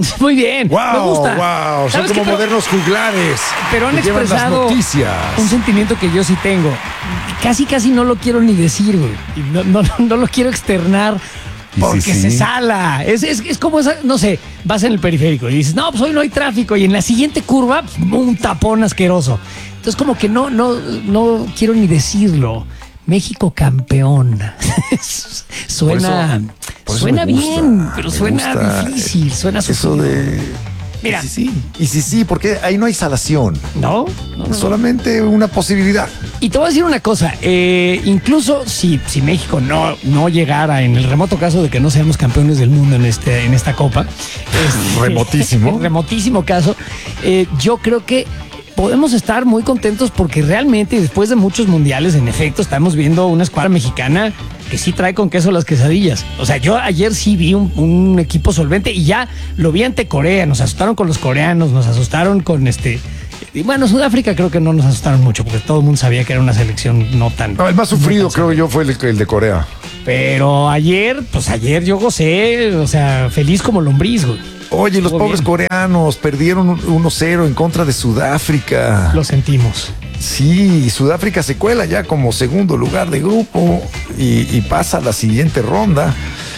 Muy bien, me gusta. Wow, son ¿Sabes como qué? modernos juglares. Pero han que llevan las expresado noticias. un sentimiento que yo sí tengo. Casi no lo quiero ni decir, güey. Y no lo quiero externar porque Sí. se sala. Es como esa, no sé, vas en el periférico y dices, no, pues hoy no hay tráfico. Y en la siguiente curva, pues, un tapón asqueroso. Entonces como que no quiero ni decirlo. México campeón. Suena Por eso suena me gusta, bien, pero me suena gusta difícil, suena eso sufrido. de... Mira. Y sí, porque ahí no hay salación. No. Solamente una posibilidad. Y te voy a decir una cosa, incluso si México no llegara, en el remoto caso de que no seamos campeones del mundo en esta copa, Remotísimo. remotísimo caso, yo creo que podemos estar muy contentos porque realmente después de muchos mundiales, en efecto, estamos viendo una escuadra mexicana que sí trae con queso las quesadillas. O sea, yo ayer sí vi un equipo solvente y ya lo vi ante Corea. Nos asustaron con los coreanos, nos asustaron con y bueno, Sudáfrica creo que no nos asustaron mucho porque todo el mundo sabía que era una selección no tan... No, el más sufrido, no tan creo yo, fue el de Corea. Pero ayer yo gocé, o sea, feliz como lombriz, güey. Oye, los Estuvo pobres bien. coreanos perdieron 1-0 en contra de Sudáfrica. Lo sentimos. Sí, Sudáfrica se cuela ya como segundo lugar de grupo y pasa a la siguiente ronda.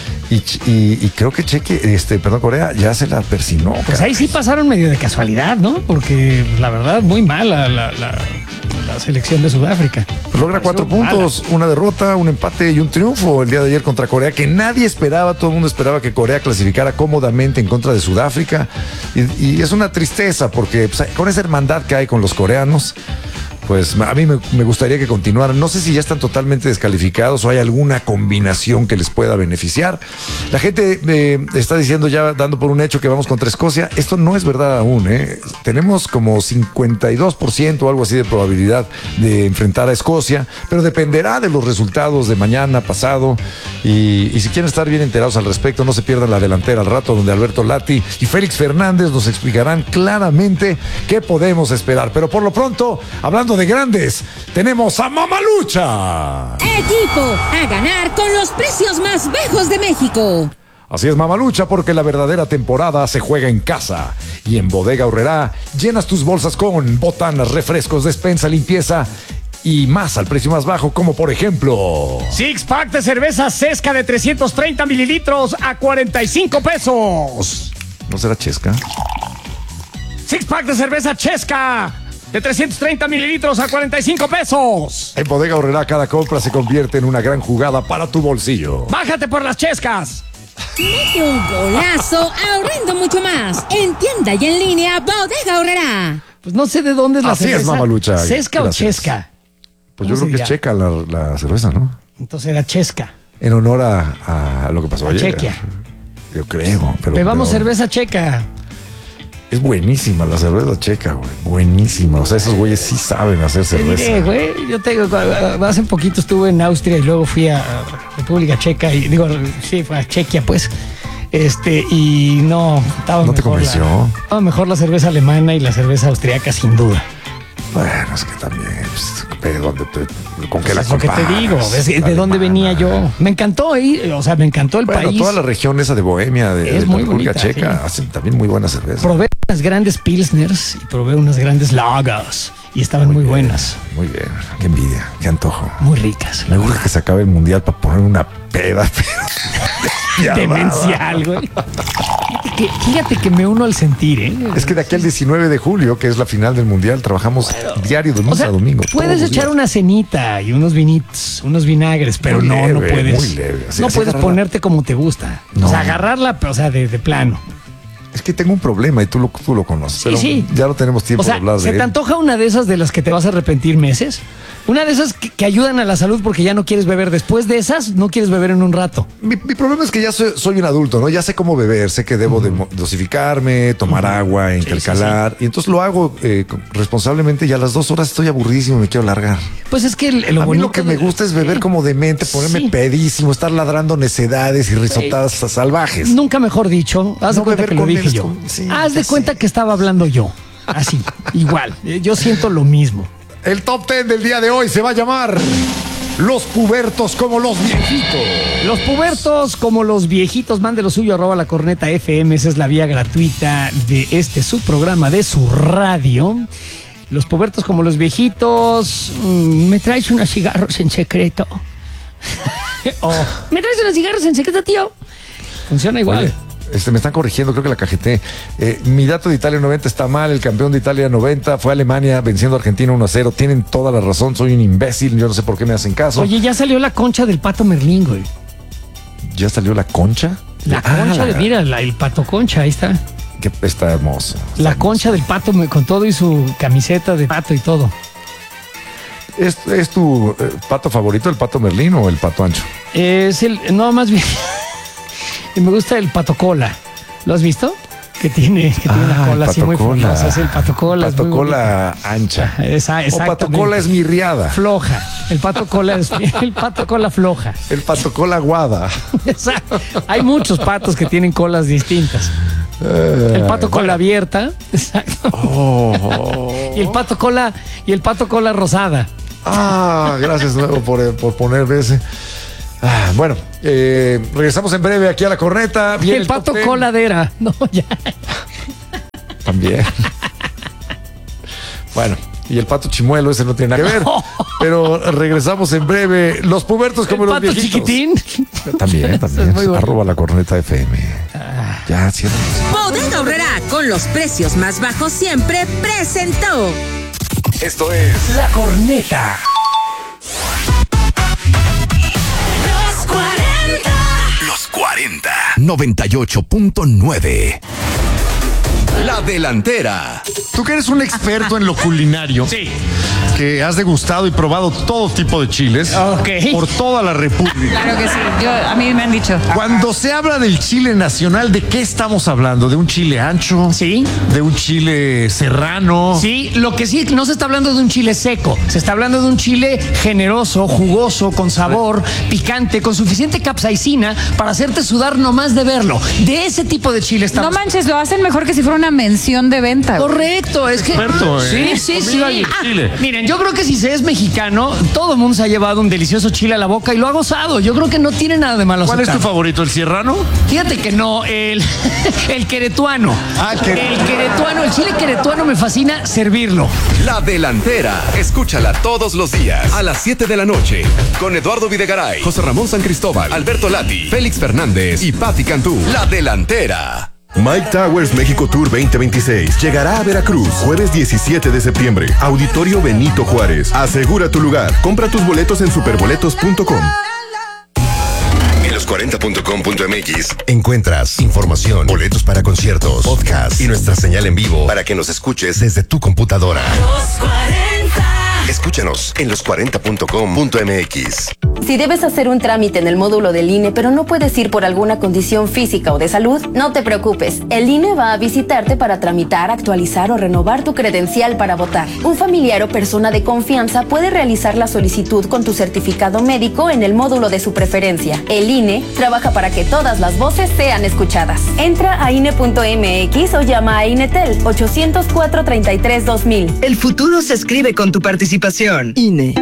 Y creo que Corea ya se la persinó. Pues ahí sí pasaron medio de casualidad, ¿no? Porque la verdad, muy mala la selección de Sudáfrica. Logra 4 puntos, una derrota, un empate y un triunfo el día de ayer contra Corea, que nadie esperaba, todo el mundo esperaba que Corea clasificara cómodamente en contra de Sudáfrica. Y es una tristeza porque pues, con esa hermandad que hay con los coreanos, pues a mí me gustaría que continuaran. No sé si ya están totalmente descalificados o hay alguna combinación que les pueda beneficiar. La gente está diciendo ya, dando por un hecho que vamos contra Escocia. Esto no es verdad aún, ¿eh? Tenemos como 52% o algo así de probabilidad de enfrentar a Escocia, pero dependerá de los resultados de mañana, pasado. Y si quieren estar bien enterados al respecto, no se pierdan la delantera al rato, donde Alberto Lati y Félix Fernández nos explicarán claramente qué podemos esperar. Pero por lo pronto, hablando de grandes, tenemos a Mamalucha. Equipo a ganar con los precios más bajos de México. Así es, Mamalucha, porque la verdadera temporada se juega en casa. Y en Bodega Aurrerá llenas tus bolsas con botanas, refrescos, despensa, limpieza y más al precio más bajo, como por ejemplo... Six pack de cerveza Cesca de 330 mililitros a 45 pesos. ¿No será Chesca? Six pack de cerveza Chesca de 330 mililitros a 45 pesos. En Bodega Aurrerá cada compra se convierte en una gran jugada para tu bolsillo. Bájate por las Chescas. Mete un golazo ahorrando mucho más. En tienda y en línea, Bodega Aurrerá. Pues no sé de dónde es la Así cerveza. es, Mamalucha. ¿Cesca o Gracias. Chesca? Pues yo ¿Cómo creo se que es dirá? Checa la cerveza, ¿no? Entonces era Chesca. En honor a lo que pasó A ayer. Chequia. Yo creo. Bebamos pero cerveza checa. Es buenísima la cerveza checa, güey. Buenísima. O sea, esos güeyes sí saben hacer cerveza. Güey, yo hace poquito estuve en Austria y luego fui a República Checa y fue a Chequia, pues. Y no, estaba ¿No te mejor convenció? estaba mejor la cerveza alemana y la cerveza austriaca, sin duda. Bueno, es que también, pues, ¿con qué la Es lo que te comparas? digo, ¿ves? ¿De La dónde venía alemana. yo? Me encantó ir, o sea, me encantó el Bueno, país. toda la región esa de Bohemia, de Es la muy República bonita, Checa, sí. hacen también muy buena cerveza. Probé unas grandes pilsners y probé unas grandes lagers y estaban muy bien, buenas, Muy bien, qué envidia, qué antojo. muy ricas. Me gusta que se acabe el mundial para poner una peda, pero... Demencial, güey. Fíjate que me uno al sentir, ¿eh? Es que de aquí al 19 de julio, que es la final del mundial, trabajamos diario de lunes O sea, a domingo. puedes todos los echar días. una cenita y unos vinitos, unos vinagres, pero Muy no leve, puedes. muy leve. Así- No así puedes agarrarla. ponerte como te gusta. No. O sea, agarrarla, o sea, de plano. Es que tengo un problema y tú lo conoces. Sí, pero sí. Ya no tenemos tiempo O sea, de hablar ¿se de te él. antoja una de esas de las que te vas a arrepentir meses? Una de esas que ayudan a la salud porque ya no quieres beber. Después de esas, no quieres beber en un rato. Mi problema es que ya soy un adulto, ¿no? Ya sé cómo beber, sé que debo de dosificarme, tomar agua, intercalar. Y entonces lo hago responsablemente y a las 2 horas estoy aburridísimo y me quiero largar. Pues es que lo A mí bonito lo que me gusta es beber como demente, ponerme Sí. pedísimo, estar ladrando necedades y risotadas salvajes. Nunca mejor dicho. Haz de No cuenta beber que lo con dije él, yo. sí, Haz de ya cuenta sé. que estaba hablando yo. Así, igual. Yo siento lo mismo. El top 10 del día de hoy se va a llamar Los pubertos como los viejitos. Los pubertos como los viejitos, mande lo suyo, @lacorneta.fm, esa es la vía gratuita de este subprograma de su radio. Los pubertos como los viejitos, ¿me traes unos cigarros en secreto? ¿Me traes unos cigarros en secreto, tío? Funciona igual. Oye, me están corrigiendo, creo que la cajeté. Mi dato de Italia 90 está mal. El campeón de Italia 90 fue Alemania venciendo a Argentina 1-0. Tienen toda la razón, soy un imbécil, yo no sé por qué me hacen caso. Oye, ya salió la concha del pato Merlín, güey. ¿Ya salió la concha? La concha, mira, el pato concha, ahí está. Que está hermoso. La concha del pato con todo y su camiseta de pato y todo. ¿Es tu pato favorito, el pato Merlín o el pato ancho? No, más bien. Me gusta el pato cola. ¿Lo has visto? Que tiene una cola así muy frondosa. Es el pato cola. Pato cola ancha. O pato cola esmirriada. Floja. El pato cola floja. El pato cola aguada. Exacto. Hay muchos patos que tienen colas distintas. El pato cola abierta. Exacto. Y el pato cola rosada. Gracias nuevo por ponerme ese. Bueno, regresamos en breve aquí a la corneta. Viene el pato coladera. No, ya. También. Bueno, y el pato chimuelo, ese no tiene nada que ver. Pero regresamos en breve. Los pubertos como los viejitos. ¿El pato chiquitín? También. @lacorneta.fm. Ya, cierto. Bodega Aurrerá, con los precios más bajos siempre, presentó. Esto es La Corneta. Los 40. 98.9. La Delantera. Tú que eres un experto en lo culinario. Sí. Que has degustado y probado todo tipo de chiles. Ok. Por toda la República. Claro que sí, a mí me han dicho. Cuando se habla del chile nacional, ¿de qué estamos hablando? ¿De un chile ancho? Sí. ¿De un chile serrano? Sí, lo que sí, no se está hablando de un chile seco, se está hablando de un chile generoso, jugoso, con sabor, picante, con suficiente capsaicina para hacerte sudar nomás de verlo. De ese tipo de chile estamos. No manches, lo hacen mejor que si fuera una mención de venta. Correcto, es que... Experto, Sí. Comida y chile. Miren, yo creo que si se es mexicano, todo el mundo se ha llevado un delicioso chile a la boca y lo ha gozado. Yo creo que no tiene nada de malo. ¿Cuál es tu aceptar. favorito? ¿El serrano? Fíjate que no, el queretuano. ¿Qué? El queretuano, el chile queretuano me fascina servirlo. La Delantera. Escúchala todos los días a las 7 de la noche con Eduardo Videgaray, José Ramón San Cristóbal, Alberto Lati, Félix Fernández y Patti Cantú. La Delantera. Mike Towers México Tour 2026 llegará a Veracruz jueves 17 de septiembre. Auditorio Benito Juárez. Asegura tu lugar. Compra tus boletos en superboletos.com. En los40.com.mx Encuentras información, boletos para conciertos, podcast y nuestra señal en vivo para que nos escuches desde tu computadora. Escúchanos en los40.com.mx. Si debes hacer un trámite en el módulo del INE, pero no puedes ir por alguna condición física o de salud, no te preocupes. El INE va a visitarte para tramitar, actualizar o renovar tu credencial para votar. Un familiar o persona de confianza puede realizar la solicitud con tu certificado médico en el módulo de su preferencia. El INE trabaja para que todas las voces sean escuchadas. Entra a INE.mx o llama a INETEL 804-33-2000. El futuro se escribe con tu participación. INE.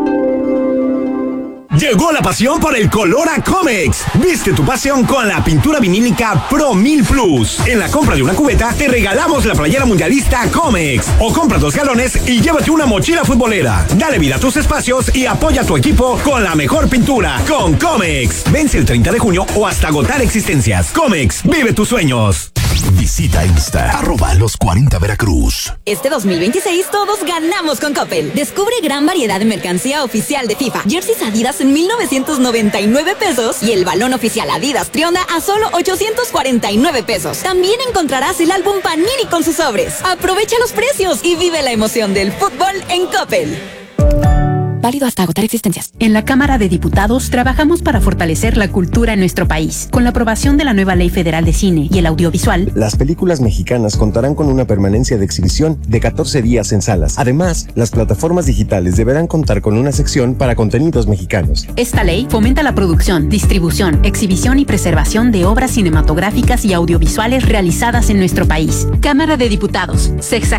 Llegó la pasión por el color a Comex. Viste tu pasión con la pintura vinílica Pro 1000 Plus. En la compra de una cubeta te regalamos la playera mundialista Comex. O compra 2 galones y llévate una mochila futbolera. Dale vida a tus espacios y apoya a tu equipo con la mejor pintura con Comex. Vence el 30 de junio o hasta agotar existencias. Comex, vive tus sueños. Visita Insta @los40 Veracruz. Este 2026 todos ganamos con Coppel. Descubre gran variedad de mercancía oficial de FIFA. Jerseys Adidas en 1,999 pesos y el balón oficial Adidas Trionda a solo 849 pesos. También encontrarás el álbum Panini con sus sobres. Aprovecha los precios y vive la emoción del fútbol en Coppel. Válido hasta agotar existencias. En la Cámara de Diputados trabajamos para fortalecer la cultura en nuestro país. Con la aprobación de la nueva Ley Federal de Cine y el Audiovisual, las películas mexicanas contarán con una permanencia de exhibición de 14 días en salas. Además, las plataformas digitales deberán contar con una sección para contenidos mexicanos. Esta ley fomenta la producción, distribución, exhibición y preservación de obras cinematográficas y audiovisuales realizadas en nuestro país. Cámara de Diputados,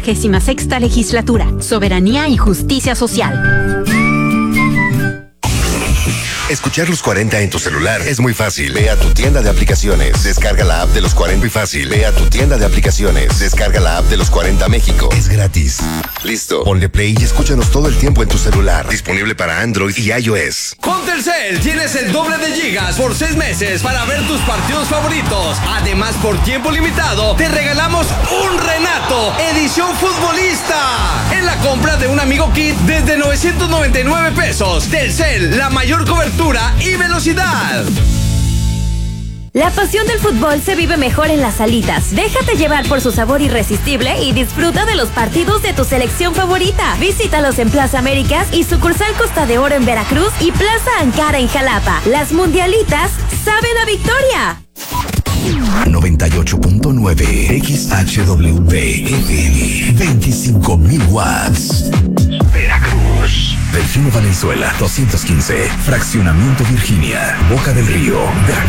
66ª Legislatura, Soberanía y Justicia Social. Escuchar los 40 en tu celular es muy fácil. Ve a tu tienda de aplicaciones. Descarga la app de los 40. Muy fácil. Ve a tu tienda de aplicaciones. Descarga la app de los 40 México. Es gratis. Listo. Ponle play y escúchanos todo el tiempo en tu celular. Disponible para Android y iOS. Con Telcel tienes el doble de gigas por 6 meses para ver tus partidos favoritos. Además, por tiempo limitado, te regalamos un Renato edición futbolista en la compra de un Amigo Kit desde 999 pesos. Telcel, la mayor cobertura y velocidad. La pasión del fútbol se vive mejor en las salitas. Déjate llevar por su sabor irresistible y disfruta de los partidos de tu selección favorita. Visítalos en Plaza Américas y sucursal Costa de Oro en Veracruz y Plaza Ankara en Jalapa. Las mundialitas saben a victoria. 98.9 XHWV FM 25,000 watts. Veracruz. Delfino Valenzuela 215. Fraccionamiento Virginia. Boca del Río. Veracruz.